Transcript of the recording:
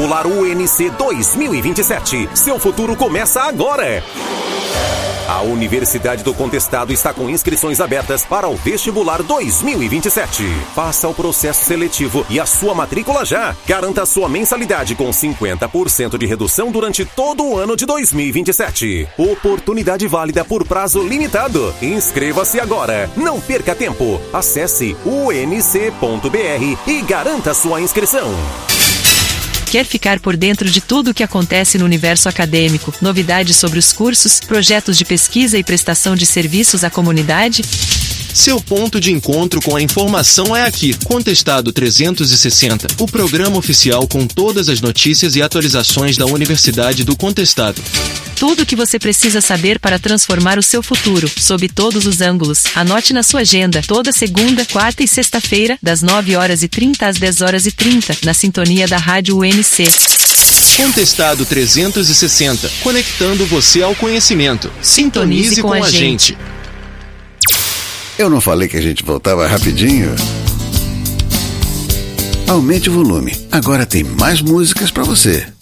Vestibular UNC 2027. Seu futuro começa agora. A Universidade do Contestado está com inscrições abertas para o Vestibular 2027. Faça o processo seletivo e a sua matrícula já. Garanta sua mensalidade com 50% de redução durante todo o ano de 2027. Oportunidade válida por prazo limitado. Inscreva-se agora. Não perca tempo. Acesse unc.br e garanta sua inscrição. Quer ficar por dentro de tudo o que acontece no universo acadêmico? Novidades sobre os cursos, projetos de pesquisa e prestação de serviços à comunidade? Seu ponto de encontro com a informação é aqui, Contestado 360, o programa oficial com todas as notícias e atualizações da Universidade do Contestado. Tudo o que você precisa saber para transformar o seu futuro, sob todos os ângulos. Anote na sua agenda, toda segunda, quarta e sexta-feira, das 9h30 às 10h30, na sintonia da Rádio UNC. Contestado 360, conectando você ao conhecimento. Sintonize com a gente. Eu não falei que a gente voltava rapidinho? Aumente o volume. Agora tem mais músicas para você.